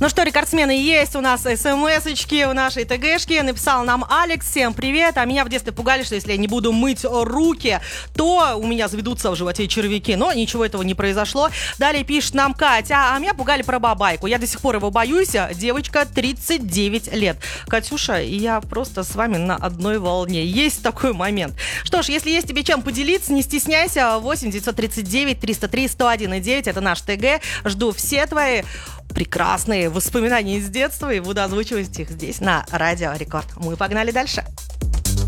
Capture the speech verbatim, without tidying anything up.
Ну что, рекордсмены, есть у нас смс-очки в нашей ТГшке. Написал нам Алекс, всем привет. А меня в детстве пугали, что если я не буду мыть руки, то у меня заведутся в животе червяки. Но ничего этого не произошло. Далее пишет нам Катя, а меня пугали про бабайку. Я до сих пор его боюсь. Девочка, тридцать девять лет. Катюша, я просто с вами на одной волне. Есть такой момент. Что ж, если есть тебе чем поделиться, не стесняйся. восемь девятьсот тридцать девять триста три сто один девять. Это наш ТГ. Жду все твои прекрасные воспоминания из детства и буду озвучивать их здесь на Радио Рекорд. Мы погнали дальше.